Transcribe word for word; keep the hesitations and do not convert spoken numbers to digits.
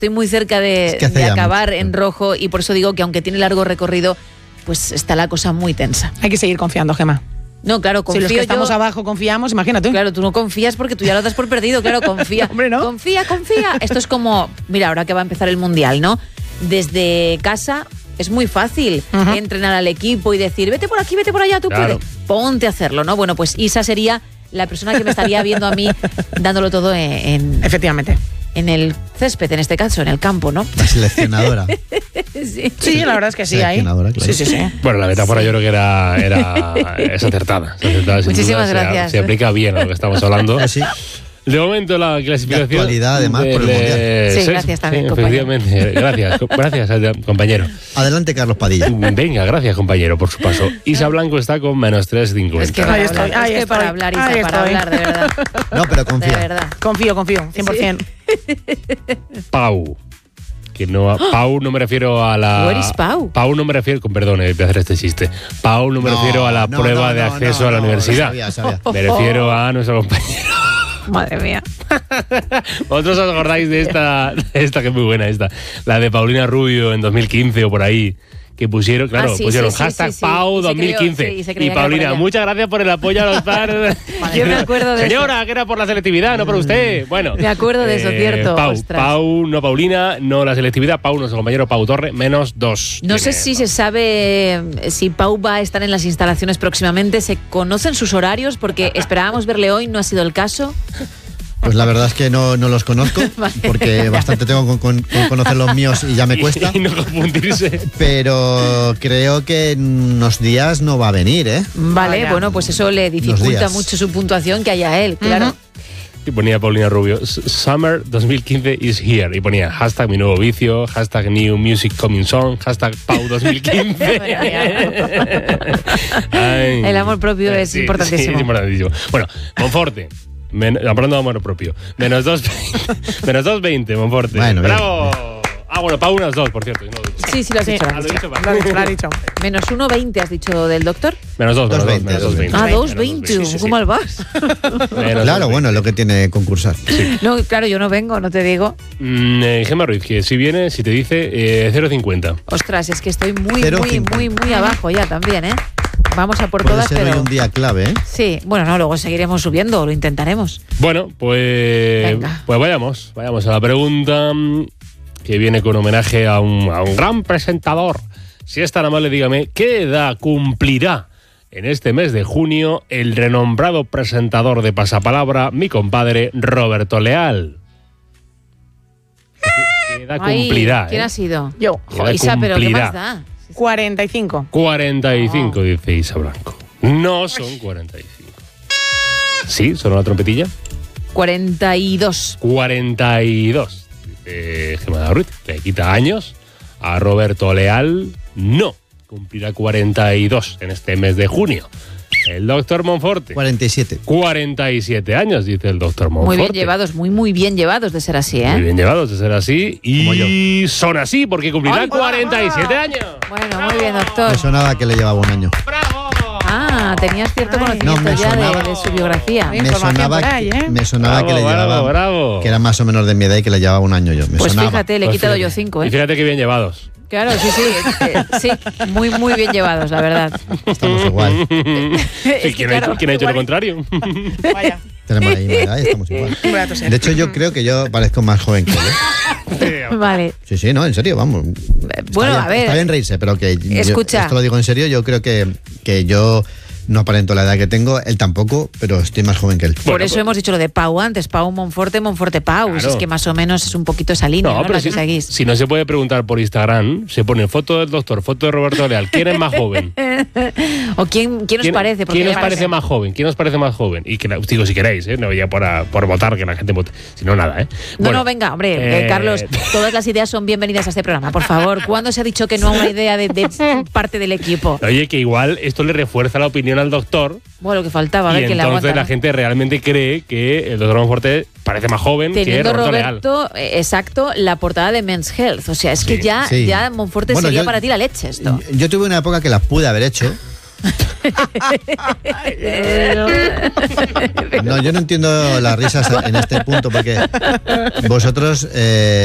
estoy muy cerca de, Es que hace de ya acabar mucho. en rojo y por eso digo que aunque tiene largo recorrido, pues está la cosa muy tensa. Hay que seguir confiando, Gemma. No, claro, confío Si los que estamos yo... abajo confiamos, imagínate. Claro, tú no confías porque tú ya lo das por perdido, claro, confía. Hombre, ¿no? Confía, confía. Esto es como, mira, ahora que va a empezar el Mundial, ¿no? Desde casa es muy fácil Ujú. entrenar al equipo y decir, vete por aquí, vete por allá, tú Claro. puedes. Ponte a hacerlo, ¿no? Bueno, pues Isa sería la persona que me estaría viendo a mí dándolo todo en, en, Efectivamente. en el césped, en este caso, en el campo, ¿no? La seleccionadora. Sí. Sí, la verdad es que sí, ahí. Seleccionadora, claro. Sí, sí, sí. Bueno, la metáfora Sí. yo creo que era, era es acertada. es acertada, sin Muchísimas duda, se- gracias. Se, aplica bien a lo que estamos hablando. Así. De momento la clasificación... De actualidad, además, por el del, Mundial. eh, Sí, gracias también, efectivamente. Gracias, co- gracias, compañero. Adelante, Carlos Padilla. Venga, gracias, compañero, por su paso. Isa Blanco está con menos tres cincuenta. Es que Ahí para estoy, hablar, ahí es que para estoy, hablar, Isa, ahí para estoy. hablar, de verdad. No, pero De confía. verdad. Confío, confío, cien por ciento. Pau. Que no, Pau no me refiero a la... Where is Pau? Pau no me refiero, con perdón, eh, voy a hacer este chiste. Pau no me No, refiero a la no, prueba no, de no, acceso no, a la no, universidad. sabía, sabía. Me refiero a nuestro compañero. Madre mía. ¿Vosotros os acordáis de esta, de esta que es muy buena esta? La de Paulina Rubio en dos mil quince o por ahí. Que pusieron, claro, Ah, sí, pusieron sí, sí, hashtag sí, sí. Pau Y se dos mil quince. creyó, sí, y se y creía que era Paulina, por ella. muchas gracias por el apoyo a los padres. Yo me acuerdo de Señora, que era por la selectividad, no por usted. Bueno. Me acuerdo de eso, cierto, Pau, ostras. Pau, no Paulina, no la selectividad. Pau, nuestro compañero Pau Torre, menos dos. No sé Tiene si Pau. se sabe eh, si Pau va a estar en las instalaciones próximamente. ¿Se conocen sus horarios? Porque esperábamos verle hoy, no ha sido el caso. Pues la verdad es que no, no los conozco, porque bastante tengo con, con- con conocer los míos y ya me cuesta. Y, y no confundirse. Pero creo que en unos días no va a venir, ¿eh? Vale, Vaya. bueno, pues eso le Unos dificulta días. mucho su puntuación que haya él, claro. Ujú. Y ponía Paulina Rubio, "S- Summer dos mil quince is here". Y ponía hashtag mi nuevo vicio, hashtag new music coming song, hashtag Pau dos mil quince. Ay. El amor propio es importantísimo. Sí, es importantísimo. Bueno, Monforte. Men- hablando de amor propio. Menos dos menos dos veinte, Monforte. Bueno, bien, ¡Bravo! Ah, bueno, Pau unas dos, por cierto. y no lo he dicho. Sí, sí, lo has Sí. dicho. lo Ah, has lo he dicho. dicho, vale. Lo ha dicho, lo ha dicho. Menos uno veinte has dicho del doctor. Menos dos, menos dos, dos veinte, menos dos dos veinte. Ah, veinte. dos veinte. Sí, sí, sí. ¿Cómo mal vas? Menos Claro, dos bueno, es lo que tiene concursar. No, claro, yo no vengo, no te digo. Mm, eh, Gemma Ruiz, que si viene, si te dice eh, cero cincuenta. Ostras, es que estoy muy, Cero muy, cincuenta. muy, muy abajo ya también, ¿eh? Vamos a por Puede todas, ser hoy pero... un día clave, ¿eh? Sí, bueno, no, luego seguiremos subiendo, lo intentaremos. Bueno, pues, Venga. pues vayamos, vayamos a la pregunta mm, que viene con homenaje a un, a un gran presentador. Si es tan amable, dígame, ¿qué edad cumplirá en este mes de junio el renombrado presentador de Pasapalabra, mi compadre Roberto Leal? ¿Qué edad Ay, cumplirá? ¿Quién eh? ha sido? Yo, ¿Qué edad Isa, pero ¿qué cumplirá? más da? cuarenta y cinco. cuarenta y cinco, dice Isa Blanco. No son cuarenta y cinco. ¿Sí? ¿Son una trompetilla? cuarenta y dos. cuarenta y dos. Dice Gemma Ruiz. Le quita años. A Roberto Leal, no. Cumplirá cuarenta y dos en este mes de junio. El doctor Monforte. cuarenta y siete. cuarenta y siete años, dice el doctor Monforte. Muy bien llevados, muy, muy bien llevados de ser así, ¿eh? Muy bien llevados de ser así. Como Y son así porque cumplirán Ay, cuarenta y siete años. Bueno, muy bien, doctor. Me sonaba que le llevaba un año. ¡Bravo! Ah, tenías cierto Ay. conocimiento No, me ya de- sonaba- de, su biografía. Hay Me información sonaba, por ahí, que, ¿eh? me sonaba Bravo, que le bravo, llevaba, bravo. que era más o menos de mi edad y que le llevaba un año yo. Me Pues sonaba. fíjate, le he Pues quitado fíjate. yo cinco, Y ¿eh? fíjate que bien llevados. Claro, sí, sí. eh, sí, muy, muy bien llevados, la verdad. Estamos igual. Es ¿Y que, quién, ha, claro, hecho, quién ha hecho lo igual- contrario? Vaya. Tenemos ahí una edad y estamos igual. Un rato serio. De hecho, yo creo que yo parezco más joven que él. ¿eh? Vale. Sí, sí, no, en serio, vamos. Bueno, Está a bien- ver. Está bien reírse, pero que yo- Escucha. esto lo digo en serio, yo creo que, que yo no aparento la edad que tengo, él tampoco, pero estoy más joven que él. Por Bueno, eso pues- hemos dicho lo de Pau antes, Pau Monforte, Monforte Pau. Claro. Es que más o menos es un poquito esa línea, ¿no? No, pero La si, que seguís. si no se puede preguntar por Instagram, se pone foto del doctor, foto de Roberto Leal. ¿Quién es más joven? ¿O quién, quién os ¿Quién, parece? Porque ¿quién os ya- parece más joven? ¿Quién os parece más joven? Y que la- digo, si queréis, ¿eh? No ya por, a- por votar, que la gente vote. Si no, nada, ¿eh? No, Bueno, no, venga, hombre, eh, eh, Carlos, todas las ideas son bienvenidas a este programa, por favor. ¿Cuándo se ha dicho que no a una idea de, de parte del equipo? Oye, que igual esto le refuerza la opinión al doctor. Bueno, lo que faltaba, a ver y quién le entonces aguanta. la ¿no? gente realmente cree que el doctor Monforte parece más joven que Teniendo Roberto Leal. Roberto, eh, exacto, la portada de Men's Health. O sea, es que Sí, ya, sí. ya Monforte Bueno, sería yo- para ti la leche esto. Yo tuve una época que las pude haber hecho. No, yo no entiendo las risas en este punto porque vosotros... eh,